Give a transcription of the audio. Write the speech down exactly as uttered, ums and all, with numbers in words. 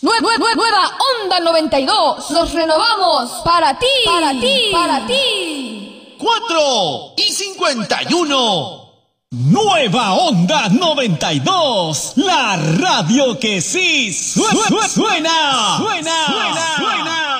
Nue- nue- nue- nueva Onda noventa y dos. Nos renovamos para ti, para ti, para ti. Cuatro y cincuenta y uno. Nueva Onda noventa y dos, la radio que sí suena, suena, suena, suena, suena.